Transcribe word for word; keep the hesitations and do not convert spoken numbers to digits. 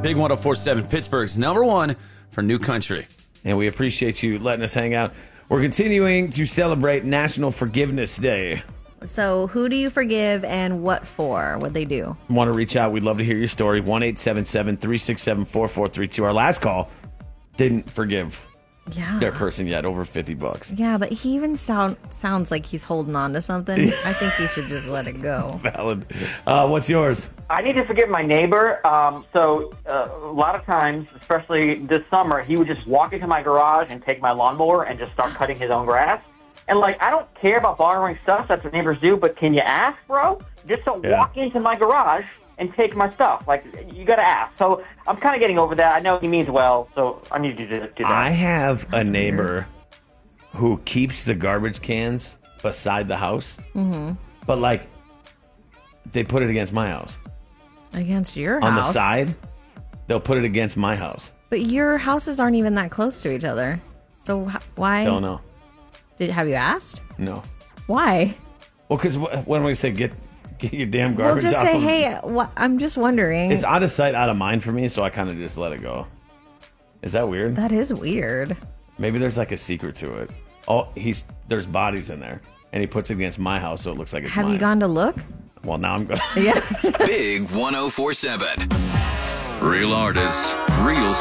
Big one oh four point seven, Pittsburgh's number one for New Country. And we appreciate you letting us hang out. We're continuing to celebrate National Forgiveness Day. So who do you forgive and what for? What'd they do? Want to reach out? We'd love to hear your story. one eight seven seven, three six seven, four four three two. Our last call didn't forgive Yeah. their person yet, over fifty bucks. Yeah, but he even sound sounds like he's holding on to something. I think he should just let it go. Valid. Uh, what's yours? I need to forgive my neighbor. Um, so uh, a lot of times, especially this summer, he would just walk into my garage and take my lawnmower and just start cutting his own grass. And, like, I don't care about borrowing stuff. That's what neighbors do. But can you ask, bro? Just don't Yeah. walk into my garage and take my stuff. Like, you got to ask. So I'm kind of getting over that. I know he means well, so I need you to do that. I have That's a neighbor who keeps the garbage cans beside the house. Mm-hmm. But, like, they put it against my house. Against your house. On the side, they'll put it against my house. But your houses aren't even that close to each other. So wh- why? Don't know. Did have you asked? No. Why? Well, because what, what am I going to say? Get get your damn Well, garbage just off say, of- hey, wh- I'm just wondering. It's out of sight, out of mind for me, so I kind of just let it go. Is that weird? That is weird. Maybe there's like a secret to it. Oh, he's there's bodies in there, and he puts it against my house, so it looks like it's Have mine. you gone to look? Well, now I'm going. Yeah. Big one oh four seven. Real artists, real